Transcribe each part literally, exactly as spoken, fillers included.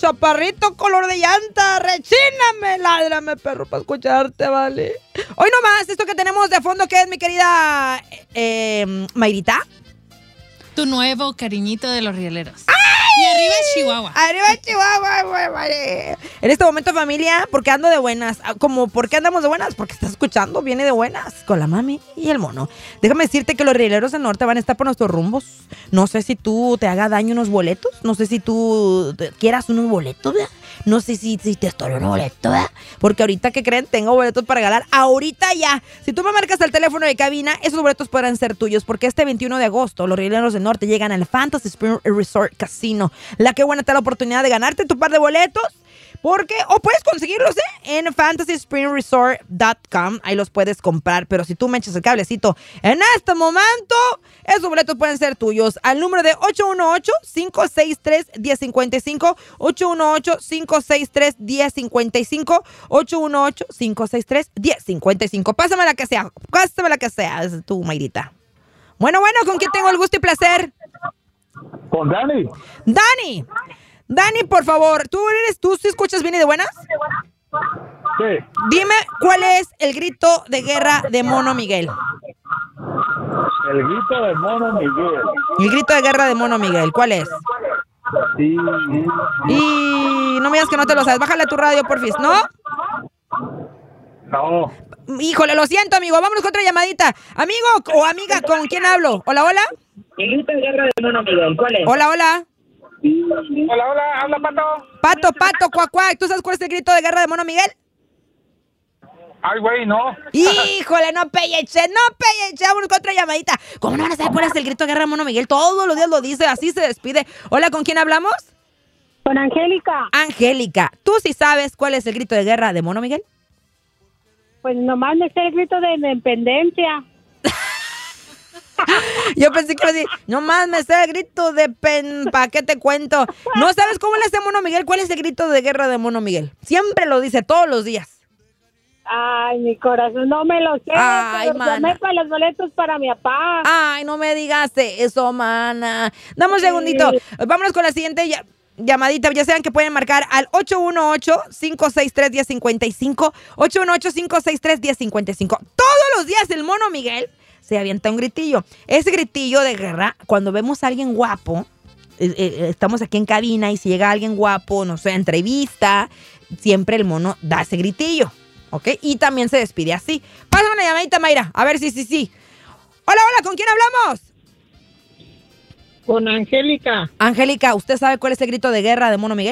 chaparrito color de llanta, rechíname, ládrame, perro, para escucharte, vale. Hoy nomás, esto que tenemos de fondo, ¿qué es, mi querida eh, Mayrita? Tu nuevo cariñito de los rieleros. ¡Ay! Y arriba Chihuahua. Arriba Chihuahua, güey, vale. En este momento, familia, porque ando de buenas. Como, ¿por qué andamos de buenas? Porque estás escuchando, viene de buenas con la mami y el mono. Déjame decirte que los rieleros del norte van a estar por nuestros rumbos. No sé si tú te haga daño unos boletos. No sé si tú quieras unos boletos, ¿verdad? No sé si, si te estoy un boleto, ¿verdad? Porque ahorita, ¿qué creen? Tengo boletos para regalar. Ahorita ya. Si tú me marcas el teléfono de cabina, esos boletos podrán ser tuyos. Porque este veintiuno de agosto, los rieleros del norte llegan al Fantasy Spring Resort Casino. La que buena te da la oportunidad de ganarte tu par de boletos. Porque, o puedes conseguirlos ¿eh? en fantasy spring resort dot com. Ahí los puedes comprar. Pero si tú me echas el cablecito en este momento, esos boletos pueden ser tuyos. Al número de ocho uno ocho, cinco seis tres, uno cero cinco cinco. ocho uno ocho, cinco seis tres, uno cero cinco cinco. ocho uno ocho, cinco seis tres, uno cero cinco cinco. Pásame la que sea. Pásame la que sea. Es tu Mayrita. Bueno, bueno, ¿con quién tengo el gusto y placer? Con Dani. Dani. Dani, por favor, ¿tú eres tú? ¿Sí escuchas bien y de buenas? Sí. Dime, ¿cuál es el grito de guerra de Mono Miguel? El grito de Mono Miguel. El grito de guerra de Mono Miguel, ¿cuál es? Sí. Y no me digas que no te lo sabes. Bájale a tu radio, porfis, ¿no? No. Híjole, lo siento, amigo. Vámonos con otra llamadita. Amigo o amiga, ¿con quién hablo? Hola, hola. El grito de guerra de Mono Miguel, ¿cuál es? Hola, hola. Hola, hola, habla Pato. Pato, pato, cuac, cuac. ¿Tú sabes cuál es el grito de guerra de Mono Miguel? Ay, güey, no. Híjole, no pelleche, no pelleche. Vámonos con otra llamadita. ¿Cómo no van a saber cuál es el grito de guerra de Mono Miguel? Todos los días lo dice, así se despide. Hola, ¿con quién hablamos? Con Angélica. Angélica, ¿tú sí sabes cuál es el grito de guerra de Mono Miguel? Pues nomás me sé el grito de independencia. Yo pensé que iba a decir, nomás me sé el grito de pen, ¿pa' qué te cuento? ¿No sabes cómo le hace Mono Miguel? ¿Cuál es el grito de guerra de Mono Miguel? Siempre lo dice, todos los días. Ay, mi corazón, no me lo sé. Ay, pero llamé para los boletos para mi papá. Ay, no me digas eso, mana. Dame un segundito. Vámonos con la siguiente ya- llamadita. Ya saben que pueden marcar al ocho uno ocho, cinco seis tres, uno cero cinco cinco. ocho uno ocho, cinco seis tres, uno cero cinco cinco. Todos los días el Mono Miguel se avienta un gritillo. Ese gritillo de guerra, cuando vemos a alguien guapo, eh, eh, estamos aquí en cabina y si llega alguien guapo, no sé, entrevista, siempre el mono da ese gritillo, ¿ok? Y también se despide así. Pásame una llamadita, Mayra, a ver si, sí, sí. Hola, hola, ¿con quién hablamos? Con Angélica. Angélica, ¿usted sabe cuál es el grito de guerra de Mono Miguel?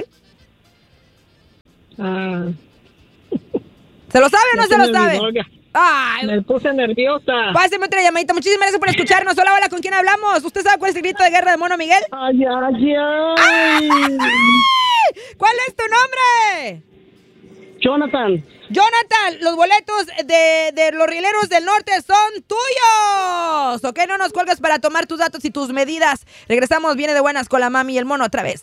Ah, ¿Se lo sabe o no ya se lo se me sabe? olvidó, ya. Ay, Me puse nerviosa. páseme otra llamadita. Muchísimas gracias por escucharnos. Hola, hola, ¿con quién hablamos? ¿Usted sabe cuál es el grito de guerra de Mono Miguel? Ay, ay, ay. ¿Cuál es tu nombre? Jonathan. Jonathan, los boletos de, de los rieleros del norte son tuyos. ¿Ok? No nos cuelgas para tomar tus datos y tus medidas. Regresamos, viene de buenas con la mami y el mono otra vez.